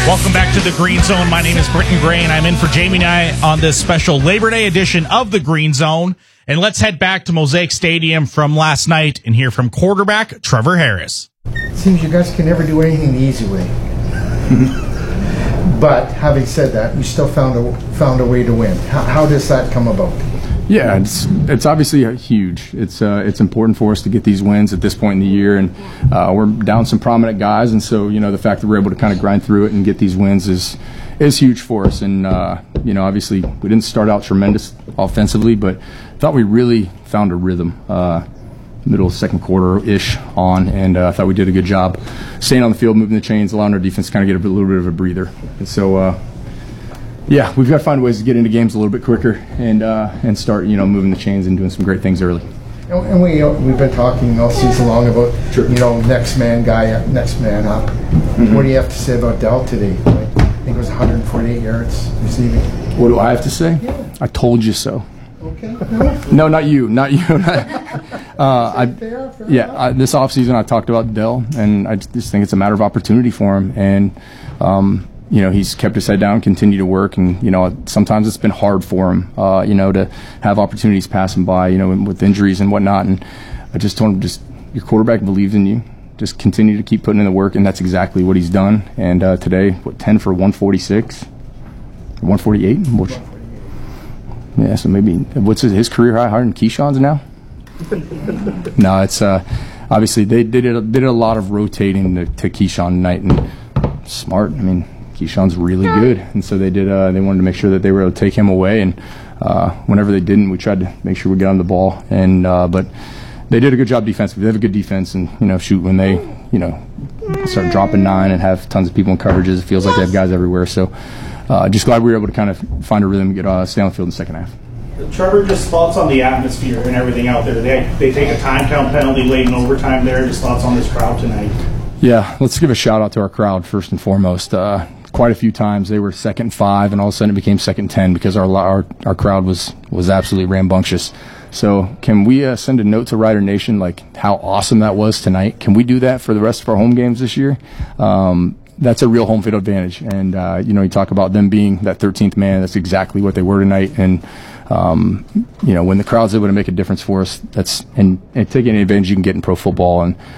Welcome back to the Green Zone. My name is Britton Gray, and I'm in for Jamie and I on this special Labor Day edition of the Green Zone. And let's head back to Mosaic Stadium from last night and hear from quarterback Trevor Harris. It seems you guys can never do anything the easy way. But having said that, you still found a way to win. How does that come about? Yeah, it's obviously huge. It's important for us to get these wins at this point in the year, and we're down some prominent guys, and so the fact that we're able to kind of grind through it and get these wins is huge for us. And obviously we didn't start out tremendous offensively, but thought we really found a rhythm middle second quarter ish on, and I thought we did a good job staying on the field, moving the chains, allowing our defense to kind of get a little bit of a breather. And so. Yeah, we've got to find ways to get into games a little bit quicker and start, moving the chains and doing some great things early. And we've been talking all season long about, next man guy, next man up. Mm-hmm. What do you have to say about Dell today? I think it was 148 yards receiving. What do I have to say? Yeah. I told you so. Okay. No, not you. This offseason I talked about Dell, and I just think it's a matter of opportunity for him. And, he's kept his head down, continued to work, and, sometimes it's been hard for him, to have opportunities pass him by, with injuries and whatnot. And I just told him, your quarterback believes in you. Just continue to keep putting in the work, and that's exactly what he's done. And today, 10 for 146? 148? Yeah, so maybe, what's his career high, higher than Keyshawn's now? No, it's obviously they did a lot of rotating to Keyshawn tonight, and smart. I mean, Keyshawn's really good, and so they wanted to make sure that they were able to take him away, and whenever they didn't, we tried to make sure we got on the ball, and but they did a good job defensively. They have a good defense, and when they start dropping 9 and have tons of people in coverages, it feels like they have guys everywhere. So just glad we were able to kind of find a rhythm and get stay on the field in the second half. Trevor, just thoughts on the atmosphere and everything out there. They take a time count penalty late in overtime there. Just thoughts on this crowd tonight. Yeah, let's give a shout out to our crowd first and foremost. Quite a few times they were 2nd and 5, and all of a sudden it became 2nd and 10 because our crowd was absolutely rambunctious. So can we send a note to Rider Nation like how awesome that was tonight? Can we do that for the rest of our home games this year? That's a real home field advantage, and you talk about them being that 13th man. That's exactly what they were tonight, and when the crowd's able to make a difference for us, and taking advantage you can get in pro football, and